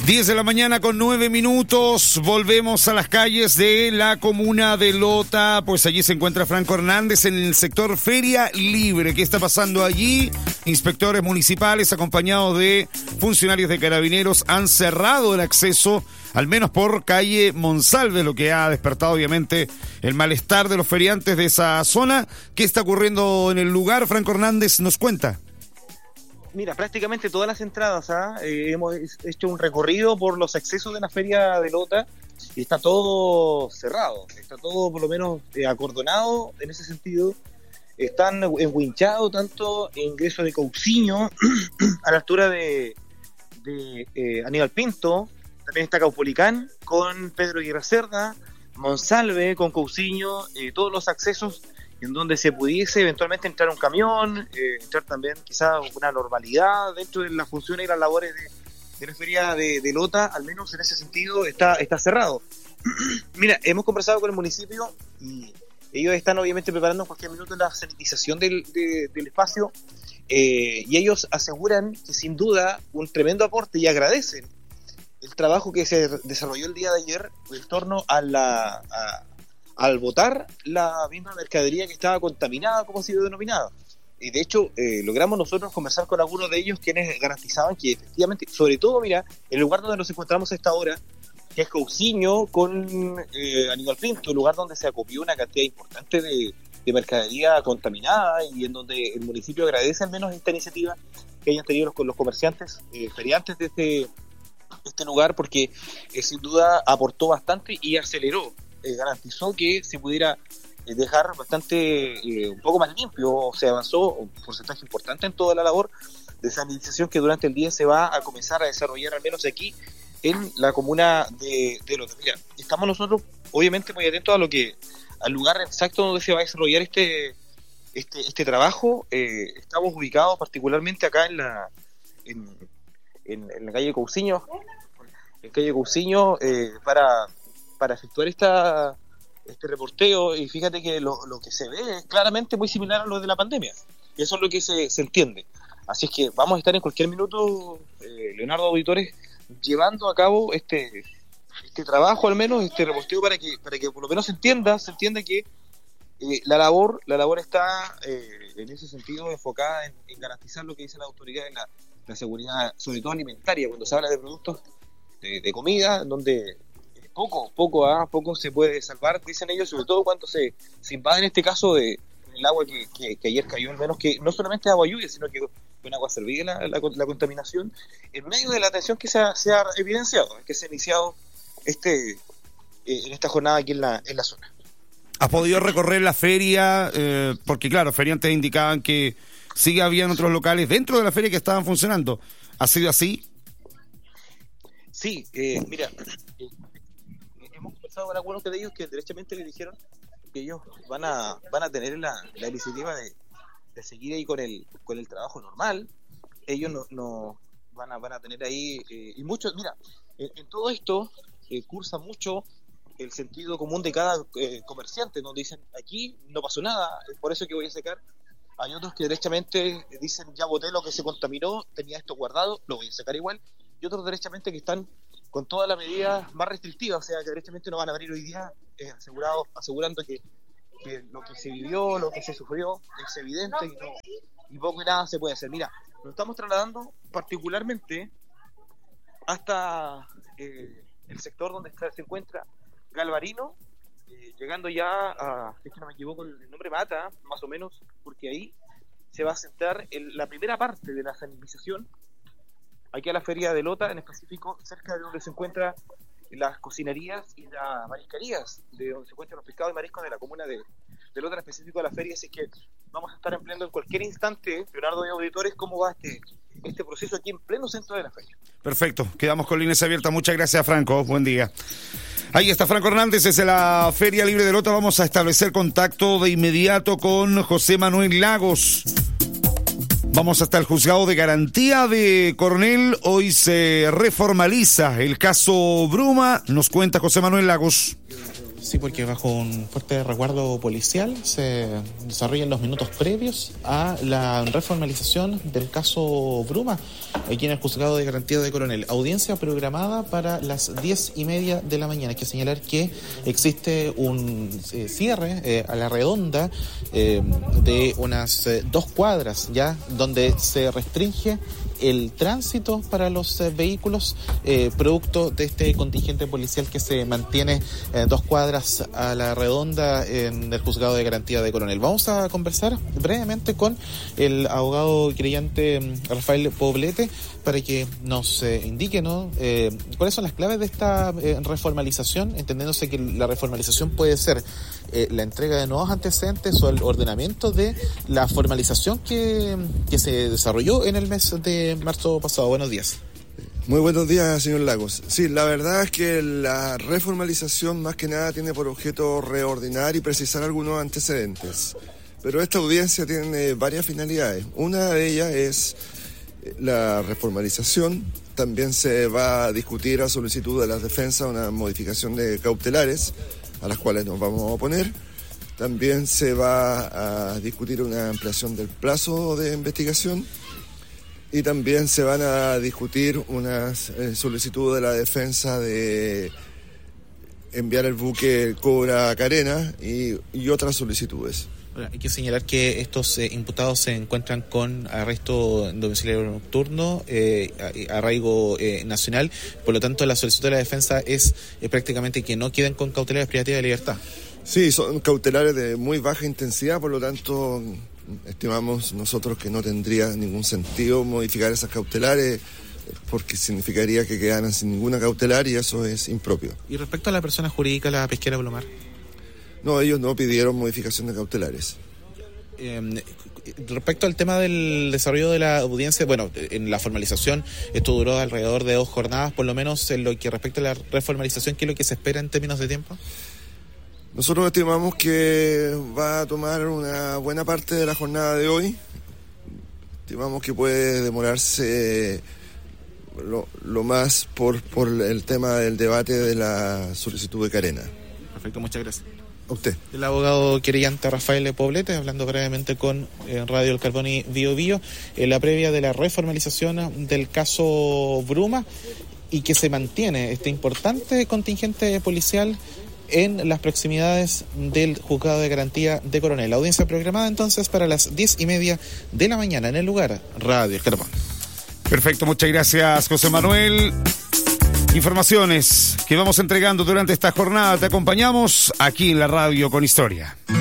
10 de la mañana con 9 minutos, volvemos a las calles de la comuna de Lota, pues allí se encuentra Franco Hernández en el sector Feria Libre. ¿Qué está pasando allí? Inspectores municipales acompañados de funcionarios de Carabineros han cerrado el acceso, al menos por calle Monsalve, lo que ha despertado obviamente el malestar de los feriantes de esa zona. ¿Qué está ocurriendo en el lugar? Franco Hernández nos cuenta. Mira, prácticamente todas las entradas, hemos hecho un recorrido por los accesos de la feria de Lota y está todo cerrado, está todo por lo menos acordonado en ese sentido. Están enwinchados tanto ingresos de Cousiño a la altura de Aníbal Pinto, también está Caupolicán con Pedro Aguirre Cerda, Monsalve con Cousiño, todos los accesos en donde se pudiese eventualmente entrar un camión, entrar también quizás una normalidad dentro de las funciones y las labores de la feria de Lota, al menos en ese sentido está cerrado. Mira, hemos conversado con el municipio y ellos están obviamente preparando en cualquier minuto la sanitización del espacio, y ellos aseguran que sin duda un tremendo aporte y agradecen el trabajo que se desarrolló el día de ayer en torno a al botar la misma mercadería que estaba contaminada, como ha sido denominada. Y de hecho, logramos nosotros conversar con algunos de ellos quienes garantizaban que efectivamente, sobre todo, mira, el lugar donde nos encontramos a esta hora, que es Cousiño con Aníbal Pinto, el lugar donde se acopió una cantidad importante de mercadería contaminada y en donde el municipio agradece al menos esta iniciativa que hayan tenido los comerciantes, feriantes de este lugar, porque sin duda aportó bastante y aceleró, garantizó que se pudiera dejar bastante, un poco más limpio. Se avanzó un porcentaje importante en toda la labor de sanitización que durante el día se va a comenzar a desarrollar, al menos aquí en la comuna de Lota. Mira, estamos nosotros obviamente muy atentos al lugar exacto donde se va a desarrollar este trabajo. Estamos ubicados particularmente acá en la calle Cousiño, para efectuar este reporteo, y fíjate que lo que se ve es claramente muy similar a lo de la pandemia, y eso es lo que se entiende. Así es que vamos a estar en cualquier minuto, Leonardo, auditores, llevando a cabo este trabajo, al menos este reporteo, para que por lo menos se entienda que la labor está en ese sentido enfocada en garantizar lo que dice la autoridad en la seguridad, sobre todo alimentaria, cuando se habla de productos de comida, donde poco se puede salvar, dicen ellos, sobre todo cuando se invade en este caso de el agua que ayer cayó, al menos, que no solamente agua lluvia, sino que con agua servida la contaminación, en medio de la atención que se ha evidenciado, que se ha iniciado en esta jornada aquí en la zona. ¿Has podido recorrer la feria? Porque claro, feriantes indicaban que sí habían otros locales dentro de la feria que estaban funcionando. ¿Ha sido así? Sí, mira, hemos conversado con algunos de ellos que derechamente le dijeron que ellos van a tener la iniciativa de seguir ahí con el trabajo normal. Ellos no van a tener ahí, y muchos, mira, en todo esto cursa mucho el sentido común de cada comerciante, donde dicen, aquí no pasó nada, es por eso que voy a sacar. Hay otros que derechamente dicen, ya boté lo que se contaminó, tenía esto guardado, lo voy a sacar igual. Y otros derechamente que están con todas las medidas más restrictivas, o sea, que derechamente no van a abrir hoy día, asegurando que lo que se vivió, lo que se sufrió, es evidente y poco y nada se puede hacer. Mira, nos estamos trasladando particularmente hasta el sector donde se encuentra Galvarino, llegando ya a, es que no me equivoco el nombre, Mata, más o menos, porque ahí se va a centrar la primera parte de la sanitización aquí a la feria de Lota, en específico cerca de donde se encuentran las cocinerías y las marisquerías, de donde se encuentran los pescados y mariscos de la comuna de Lota, en específico de la feria. Así que vamos a estar empleando en cualquier instante, Leonardo y auditores, cómo va este proceso aquí en pleno centro de la feria. Perfecto, quedamos con líneas abiertas. Muchas gracias, Franco, buen día. Ahí está Franco Hernández desde la Feria Libre de Lota. Vamos a establecer contacto de inmediato con José Manuel Lagos. Vamos hasta el juzgado de garantía de Coronel. Hoy se reformaliza el caso Bruma. Nos cuenta José Manuel Lagos. Sí, porque bajo un fuerte resguardo policial se desarrollan los minutos previos a la reformalización del caso Bruma, aquí en el Juzgado de Garantía de Coronel. Audiencia programada para las 10:30 de la mañana. Hay que señalar que existe un cierre a la redonda de unas 2 cuadras, ya, donde se restringe el tránsito para los vehículos producto de este contingente policial que se mantiene 2 cuadras a la redonda en el Juzgado de Garantía de Coronel. Vamos a conversar brevemente con el abogado querellante Rafael Poblete para que nos indique, ¿no?, cuáles son las claves de esta reformalización, entendiéndose que la reformalización puede ser la entrega de nuevos antecedentes o el ordenamiento de la formalización que se desarrolló en el mes de marzo pasado. Buenos días. Muy buenos días, señor Lagos. Sí, la verdad es que la reformalización más que nada tiene por objeto reordenar y precisar algunos antecedentes. Pero esta audiencia tiene varias finalidades. Una de ellas es la reformalización. También se va a discutir a solicitud de las defensas una modificación de cautelares a las cuales nos vamos a oponer. También se va a discutir una ampliación del plazo de investigación y también se van a discutir unas solicitudes de la defensa de enviar el buque Cobra Carena y otras solicitudes. Hay que señalar que estos imputados se encuentran con arresto domiciliario nocturno, arraigo nacional. Por lo tanto, la solicitud de la defensa es prácticamente que no queden con cautelares privativas de libertad. Sí, son cautelares de muy baja intensidad, por lo tanto estimamos nosotros que no tendría ningún sentido modificar esas cautelares porque significaría que quedaran sin ninguna cautelar y eso es impropio. ¿Y respecto a la persona jurídica, la pesquera Blumar? No, ellos no pidieron modificación de cautelares. Respecto al tema del desarrollo de la audiencia, bueno, en la formalización esto duró alrededor de 2 jornadas, por lo menos en lo que respecta a la reformalización, ¿qué es lo que se espera en términos de tiempo? Nosotros estimamos que va a tomar una buena parte de la jornada de hoy. Estimamos que puede demorarse lo más por el tema del debate de la solicitud de Carena. Perfecto, muchas gracias. A usted. El abogado querellante Rafael Poblete, hablando brevemente con Radio El Carbón y Bio Bio, en la previa de la reformalización del caso Bruma y que se mantiene este importante contingente policial en las proximidades del Juzgado de Garantía de Coronel. La audiencia programada entonces para las 10:30 de la mañana en el lugar Radio El Carbón. Perfecto, muchas gracias, José Manuel. Informaciones que vamos entregando durante esta jornada. Te acompañamos aquí en la radio con historia.